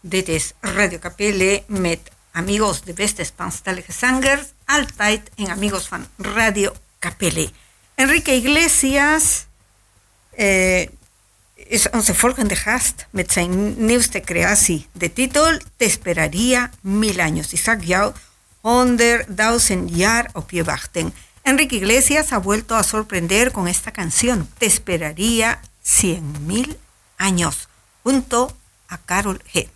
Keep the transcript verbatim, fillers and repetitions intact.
Dit is Radio Capelle met amigos de West-Spaanstalige zangers, altijd en amigos van Radio Capelle. Enrique Iglesias eh, is onze volgende gast met zijn nieuwste creatie. De titel Te esperaría mil años. Ik zag jou honderdduizend jaar op je wachten. Enrique Iglesias ha vuelto a sorprender con esta canción, Te esperaría cien mil años, junto a Karol G.